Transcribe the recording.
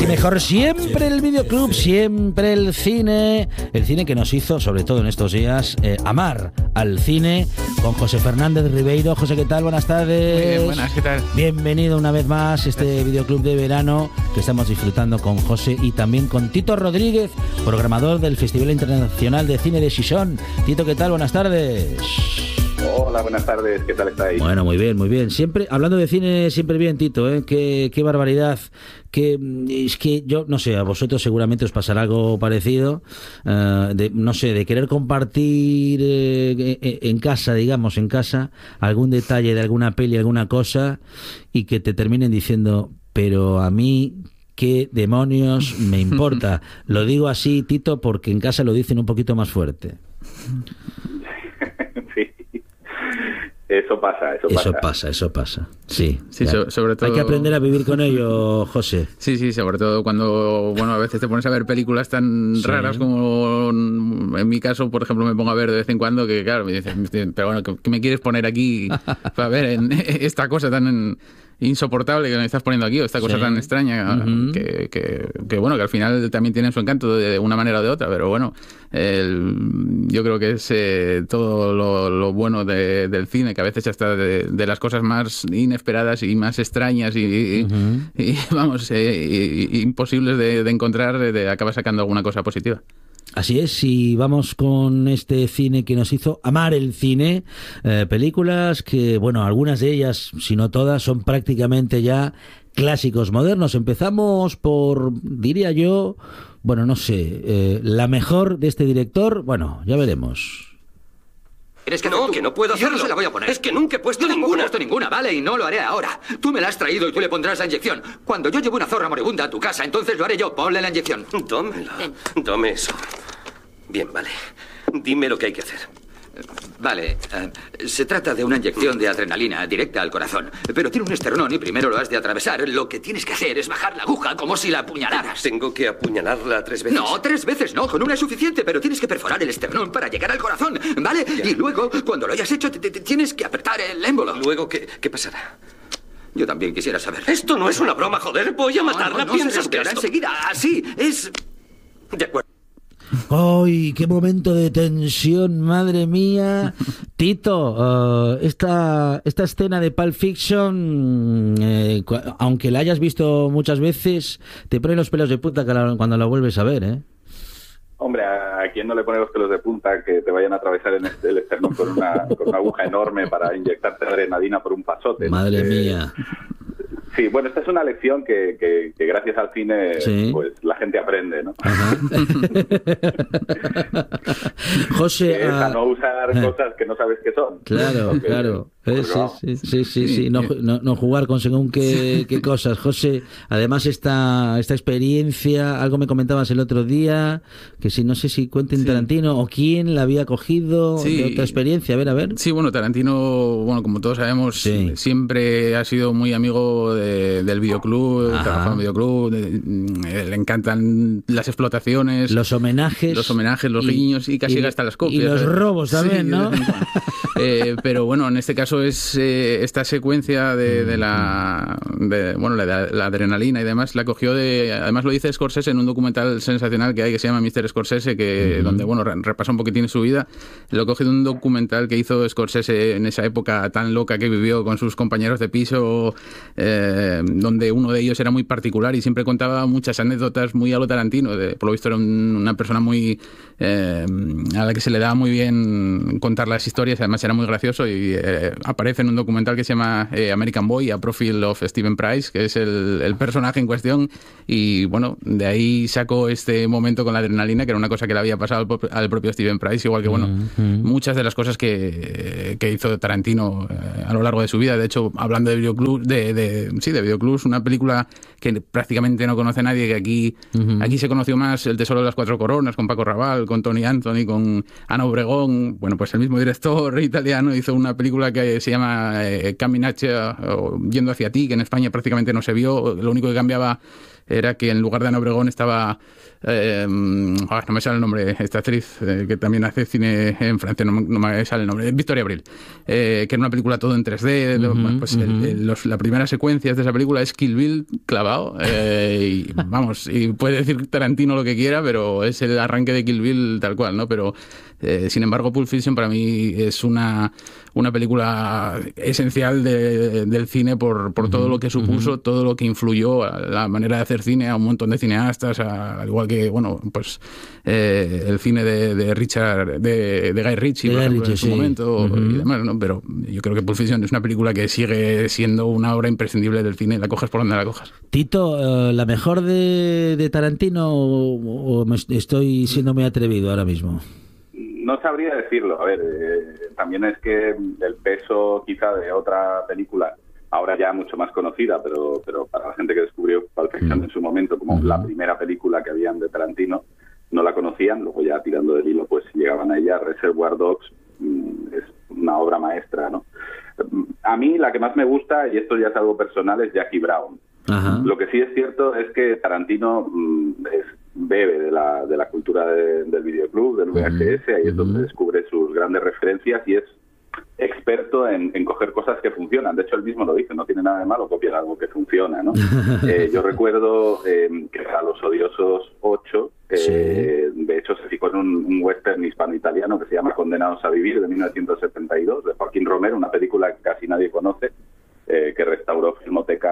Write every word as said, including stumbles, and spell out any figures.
Casi mejor siempre el videoclub, siempre el cine. El cine que nos hizo, sobre todo en estos días, eh, amar al cine con José Fernández Ribeiro. José, ¿qué tal? Buenas tardes. Muy bien, buenas, ¿qué tal? Bienvenido una vez más a este videoclub de verano que estamos disfrutando con José y también con Tito Rodríguez, programador del Festival Internacional de Cine de Xixón. Tito, ¿qué tal? Buenas tardes. Hola, buenas tardes, ¿qué tal estáis? Bueno, muy bien, muy bien. Siempre, hablando de cine, siempre bien, Tito, ¿eh? Qué, qué barbaridad. Que es que yo, no sé, a vosotros seguramente os pasará algo parecido, uh, de, no sé, de querer compartir eh, en casa, digamos, en casa, algún detalle de alguna peli, alguna cosa, y que te terminen diciendo, pero a mí... ¿qué demonios me importa? Lo digo así, Tito, porque en casa lo dicen un poquito más fuerte. Sí, eso pasa, eso, eso pasa. pasa, eso pasa, sí. Sí, so, sobre todo... Hay que aprender a vivir con ello, José. Sí, sí, sobre todo cuando, bueno, a veces te pones a ver películas tan sí. raras como, en mi caso, por ejemplo, me pongo a ver de vez en cuando, que claro, me dicen, pero bueno, ¿qué me quieres poner aquí para ver en esta cosa tan... En, insoportable que me estás poniendo aquí, o esta cosa sí. tan extraña uh-huh. que, que, que bueno, que al final también tiene su encanto de una manera o de otra, pero bueno, el, yo creo que es eh, todo lo, lo bueno de, del cine, que a veces hasta de, de las cosas más inesperadas y más extrañas y, uh-huh. y, y vamos, eh, y, y imposibles de, de encontrar, de, de, acaba sacando alguna cosa positiva. Así es, y vamos con este cine que nos hizo amar el cine, eh, películas que, bueno, algunas de ellas, si no todas, son prácticamente ya clásicos modernos. Empezamos por, diría yo, bueno, no sé, eh, la mejor de este director, bueno, ya veremos. ¿Eres que no, que no puedo hacerlo? Yo no se la voy a poner. Es que nunca he puesto yo ninguna. No he puesto ninguna, vale, y no lo haré ahora. Tú me la has traído y tú le pondrás la inyección. Cuando yo llevo una zorra moribunda a tu casa, entonces lo haré yo. Ponle la inyección. Tómelo. Tome eso. Bien, vale. Dime lo que hay que hacer. Vale, uh, se trata de una inyección de adrenalina directa al corazón, pero tiene un esternón y primero lo has de atravesar. Lo que tienes que hacer es bajar la aguja como si la apuñalaras. ¿Tengo que apuñalarla tres veces? No, tres veces no, con una es suficiente, pero tienes que perforar el esternón para llegar al corazón, ¿vale? Ya. Y luego, cuando lo hayas hecho, te, te, tienes que apretar el émbolo. ¿Luego qué, qué pasará? Yo también quisiera saber. Esto no es una broma, joder, voy a matarla. No, no, no, ¿Piensas se que esto... esto... enseguida, así, es... De acuerdo. ¡Ay, qué momento de tensión, madre mía! Tito, uh, esta, esta escena de Pulp Fiction, eh, cu- aunque la hayas visto muchas veces, te pone los pelos de punta cuando la vuelves a ver, ¿eh? Hombre, ¿a quién no le pone los pelos de punta que te vayan a atravesar en el esternón con una, con una aguja enorme para inyectarte adrenalina por un pasote? Madre eh, mía. Sí, bueno, esta es una lección que, que, que gracias al cine sí. pues la gente aprende, ¿no? Ajá. José, es a uh, no usar uh, cosas que no sabes qué son. Claro, porque, claro. Eh, sí, no. sí, sí, sí, sí. No, no, no jugar con según qué, qué cosas. José, además esta esta experiencia, algo me comentabas el otro día, que si no sé si Quentin sí. Tarantino o quién la había cogido sí. de otra experiencia. A ver, a ver. Sí, bueno, Tarantino, bueno, como todos sabemos, sí. siempre ha sido muy amigo de, del videoclub, trabajó en videoclub, de, le encantan las explotaciones, los homenajes, los homenajes, los guiños y, y casi y, hasta las copias. Y los ¿sabes? robos también, sí, ¿no? eh, pero bueno, en este caso es eh, esta secuencia de, de la de, bueno, la, la adrenalina y demás, la cogió de, además lo dice Scorsese en un documental sensacional que hay que se llama míster Scorsese, que uh-huh. donde bueno repasa un poquitín su vida. Lo coge de un documental que hizo Scorsese en esa época tan loca que vivió con sus compañeros de piso, eh, donde uno de ellos era muy particular y siempre contaba muchas anécdotas muy a lo Tarantino. De, por lo visto era un, una persona muy eh, a la que se le daba muy bien contar las historias, además era muy gracioso y eh, aparece en un documental que se llama eh, American Boy, A Profile of Stephen Price, que es el, el personaje en cuestión, y bueno, de ahí sacó este momento con la adrenalina, que era una cosa que le había pasado al, al propio Stephen Price, igual que bueno, uh-huh. muchas de las cosas que, que hizo Tarantino eh, a lo largo de su vida. De hecho, hablando de videoclub, de, de sí, de videoclubs, una película que prácticamente no conoce nadie, que aquí, uh-huh. aquí se conoció más El Tesoro de las Cuatro Coronas, con Paco Raval, con Tony Anthony, con Ana Obregón. Bueno, pues el mismo director italiano hizo una película que que se llama eh, Coming at Ya, o Yendo hacia ti, que en España prácticamente no se vio. Lo único que cambiaba era que en lugar de Ana Obregón estaba, eh, oh, no me sale el nombre, esta actriz eh, que también hace cine en Francia, no, no me sale el nombre, Victoria Abril, eh, que era una película todo en tres D. Uh-huh, pues uh-huh. el, el, los, la primera secuencia de esa película es Kill Bill clavado, eh, y vamos, y puede decir Tarantino lo que quiera, pero es el arranque de Kill Bill tal cual, ¿no? Pero eh, sin embargo, Pulp Fiction para mí es una, una película esencial de, del cine por, por uh-huh, todo lo que supuso, uh-huh. todo lo que influyó a la manera de hacer cine a un montón de cineastas, a, al igual que, bueno, pues eh, el cine de, de Richard, de, de Guy Ritchie, de por ejemplo, Ritchie, en su sí. momento, uh-huh. y demás, ¿no? Pero yo creo que Pulp Fiction es una película que sigue siendo una obra imprescindible del cine, la coges por donde la cojas. Tito, uh, ¿la mejor de, de Tarantino o, o me estoy siendo muy atrevido ahora mismo? No sabría decirlo. A ver, eh, también es que el peso quizá de otra película, ahora ya mucho más conocida, pero pero para la gente que descubrió Pulp Fiction mm. en su momento como mm. la primera película que habían de Tarantino, no la conocían, luego ya tirando del hilo pues llegaban a ella. Reservoir Dogs mm, es una obra maestra, ¿no? A mí la que más me gusta, y esto ya es algo personal, es Jackie Brown. Ajá. Lo que sí es cierto es que Tarantino mm, es, bebe de la, de la cultura de, del videoclub, del V H S, ahí uh-huh. es donde descubre sus grandes referencias y es experto en, en coger cosas que funcionan. De hecho, él mismo lo dice, no tiene nada de malo copiar algo que funciona, ¿no? eh, yo recuerdo eh, que a Los Odiosos ocho, eh, sí. de hecho se fijó en un, un western hispano-italiano que se llama Condenados a Vivir, de mil novecientos setenta y dos, de Joaquín Romero, una película que casi nadie conoce, eh, que restauró Filmoteca